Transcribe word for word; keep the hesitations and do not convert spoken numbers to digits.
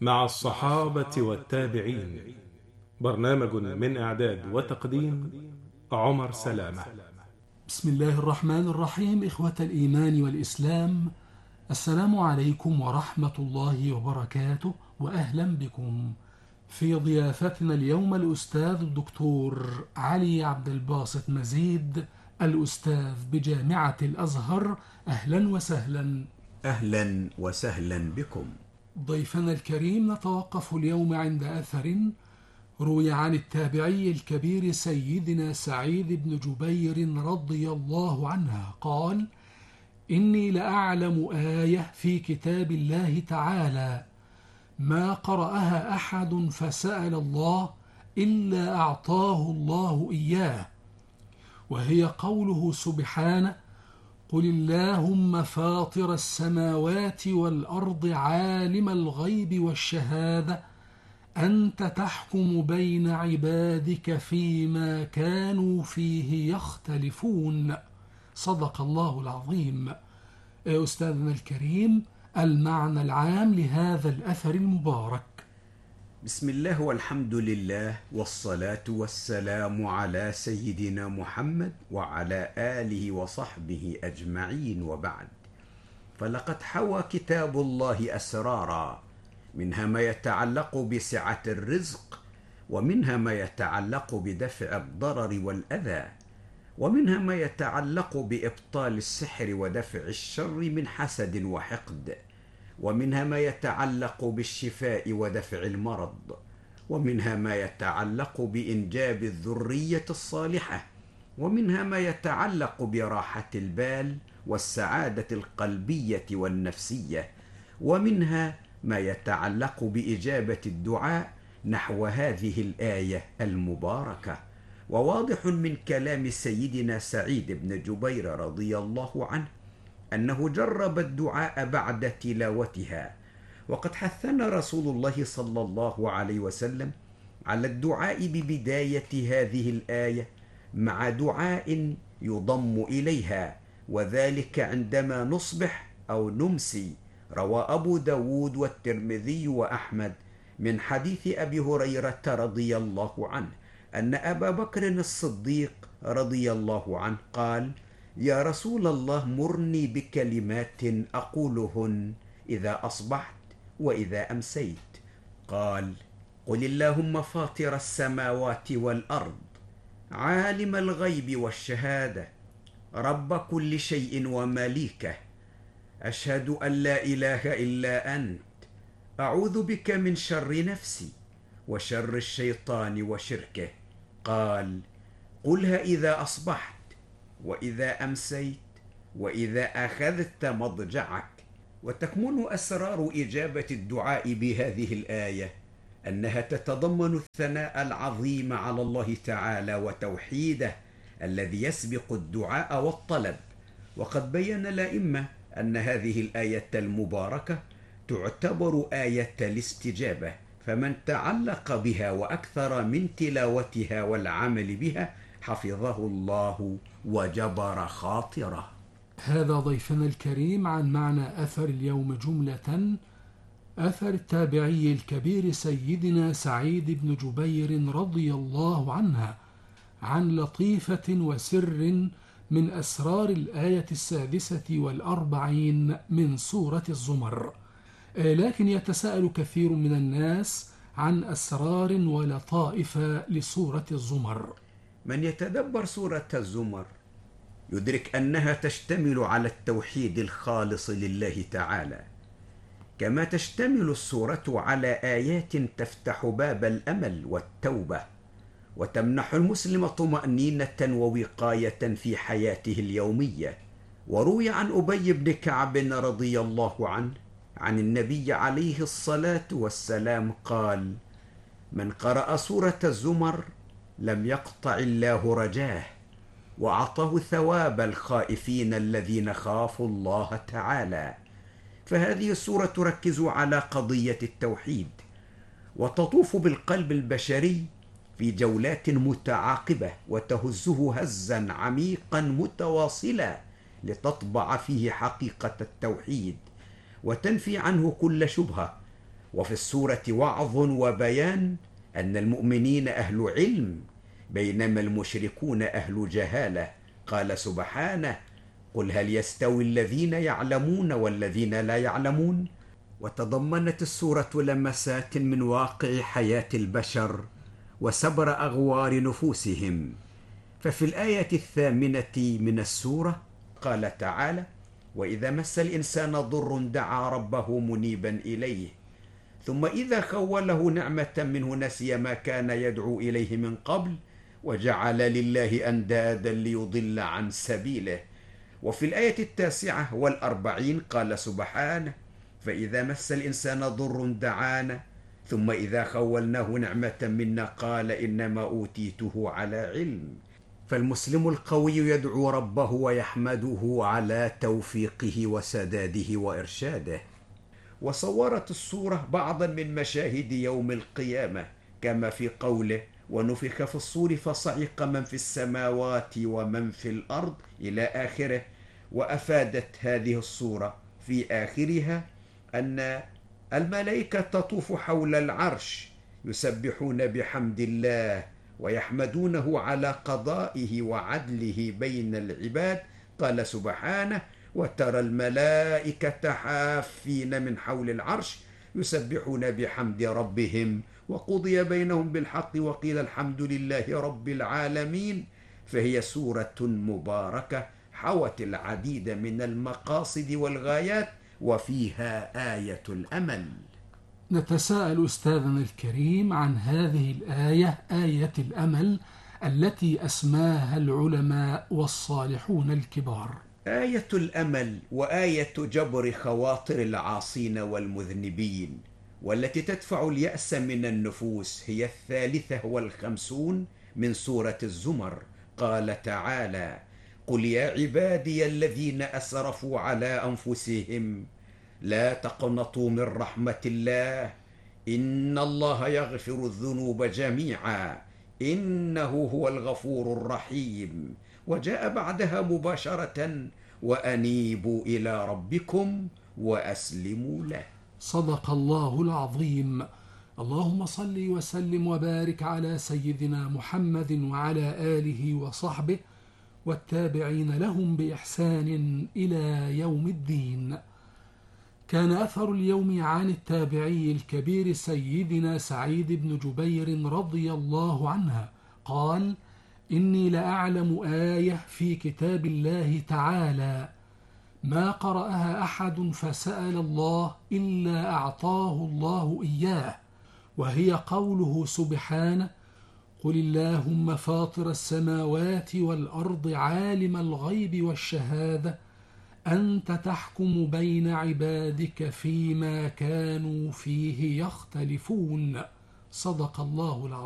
مع الصحابة والتابعين. برنامج من إعداد وتقديم عمر سلامة. بسم الله الرحمن الرحيم. إخوة الإيمان والإسلام، السلام عليكم ورحمة الله وبركاته، وأهلا بكم في ضيافتنا اليوم الأستاذ الدكتور علي عبد الباسط مزيد، الأستاذ بجامعة الأزهر. أهلا وسهلا. أهلا وسهلا بكم. ضيفنا الكريم، نتوقف اليوم عند أثر روي عن التابعي الكبير سيدنا سعيد بن جبير رضي الله عنه قال: إني لأعلم آية في كتاب الله تعالى ما قرأها أحد فسأل الله إلا أعطاه الله إياه، وهي قوله سبحانه: قل اللهم فاطر السماوات والأرض عالم الغيب والشهادة أنت تحكم بين عبادك فيما كانوا فيه يختلفون. صدق الله العظيم. أستاذنا الكريم، المعنى العام لهذا الأثر المبارك. بسم الله والحمد لله والصلاة والسلام على سيدنا محمد وعلى آله وصحبه أجمعين، وبعد، فلقد حوى كتاب الله أسرارا، منها ما يتعلق بسعة الرزق، ومنها ما يتعلق بدفع الضرر والأذى، ومنها ما يتعلق بإبطال السحر ودفع الشر من حسد وحقد، ومنها ما يتعلق بالشفاء ودفع المرض، ومنها ما يتعلق بإنجاب الذرية الصالحة، ومنها ما يتعلق براحة البال والسعادة القلبية والنفسية، ومنها ما يتعلق بإجابة الدعاء نحو هذه الآية المباركة. وواضح من كلام سيدنا سعيد بن جبير رضي الله عنه أنه جرب الدعاء بعد تلاوتها، وقد حثنا رسول الله صلى الله عليه وسلم على الدعاء ببداية هذه الآية مع دعاء يضم إليها، وذلك عندما نصبح أو نمسي. روى أبو داود والترمذي وأحمد من حديث أبي هريرة رضي الله عنه أن أبا بكر الصديق رضي الله عنه قال: يا رسول الله، مرني بكلمات أقولهن إذا أصبحت وإذا أمسيت. قال: قل اللهم فاطر السماوات والأرض عالم الغيب والشهادة رب كل شيء ومليكه، أشهد أن لا إله إلا أنت، أعوذ بك من شر نفسي وشر الشيطان وشركه. قال: قلها إذا أصبحت وإذا أمسيت وإذا أخذت مضجعك. وتكمن أسرار إجابة الدعاء بهذه الآية أنها تتضمن الثناء العظيم على الله تعالى وتوحيده الذي يسبق الدعاء والطلب. وقد بين الأئمة أن هذه الآية المباركة تعتبر آية الاستجابة، فمن تعلق بها وأكثر من تلاوتها والعمل بها حفظه الله وجبر خاطره. هذا ضيفنا الكريم عن معنى أثر اليوم جملة. أثر التابعي الكبير سيدنا سعيد بن جبير رضي الله عنه عن لطيفة وسر من أسرار الآية السادسة والأربعين من سورة الزمر. لكن يتساءل كثير من الناس عن أسرار ولطائف لسورة الزمر. من يتدبر سورة الزمر يدرك أنها تشتمل على التوحيد الخالص لله تعالى، كما تشتمل السورة على آيات تفتح باب الأمل والتوبة، وتمنح المسلم طمأنينة ووقاية في حياته اليومية. وروي عن أبي بن كعب رضي الله عنه عن النبي عليه الصلاة والسلام قال: من قرأ سورة الزمر لم يقطع الله رجاه، وأعطاه ثواب الخائفين الذين خافوا الله تعالى. فهذه السورة تركز على قضية التوحيد، وتطوف بالقلب البشري في جولات متعاقبة، وتهزه هزا عميقا متواصلا لتطبع فيه حقيقة التوحيد، وتنفي عنه كل شبهة، وفي السورة وعظ وبيان أن المؤمنين أهل علم بينما المشركون أهل جهالة. قال سبحانه: قل هل يستوي الذين يعلمون والذين لا يعلمون. وتضمنت السورة لمسات من واقع حياة البشر وسبر أغوار نفوسهم. ففي الآية الثامنة من السورة قال تعالى: وإذا مس الإنسان ضر دعا ربه منيبا إليه ثم إذا خوله نعمة منه نسي ما كان يدعو إليه من قبل وجعل لله أندادا ليضل عن سبيله. وفي الآية التاسعة والأربعين قال سبحانه: فإذا مس الإنسان ضر دعانا ثم إذا خولناه نعمة منا قال إنما أوتيته على علم. فالمسلم القوي يدعو ربه ويحمده على توفيقه وسداده وإرشاده. وصورت السورة بعضا من مشاهد يوم القيامة كما في قوله: ونفخ في الصور فصعق من في السماوات ومن في الأرض إلى آخره. وأفادت هذه الصورة في آخرها أن الملائكة تطوف حول العرش يسبحون بحمد الله ويحمدونه على قضائه وعدله بين العباد. قال سبحانه: وترى الملائكة حافين من حول العرش يسبحون بحمد ربهم وقضي بينهم بالحق وقيل الحمد لله رب العالمين. فهي سورة مباركة حوت العديد من المقاصد والغايات وفيها آية الأمل. نتساءل أستاذنا الكريم عن هذه الآية، آية الأمل، التي أسماها العلماء والصالحون الكبار. آية الأمل وآية جبر خواطر العاصين والمذنبين والتي تدفع اليأس من النفوس هي الثالثة والخمسون من سورة الزمر. قال تعالى: قل يا عبادي الذين أسرفوا على أنفسهم لا تقنطوا من رحمة الله إن الله يغفر الذنوب جميعا إنه هو الغفور الرحيم. وجاء بعدها مباشرة: وأنيبوا إلى ربكم وأسلموا له. صدق الله العظيم. اللهم صل وسلم وبارك على سيدنا محمد وعلى آله وصحبه والتابعين لهم بإحسان إلى يوم الدين. كان أثر اليوم عن التابعي الكبير سيدنا سعيد بن جبير رضي الله عنه قال: إني لأعلم آية في كتاب الله تعالى ما قرأها أحد فسأل الله إلا أعطاه الله إياه، وهي قوله سبحانه: قل اللهم فاطر السماوات والأرض عالم الغيب والشهادة أنت تحكم بين عبادك فيما كانوا فيه يختلفون. صدق الله العظيم.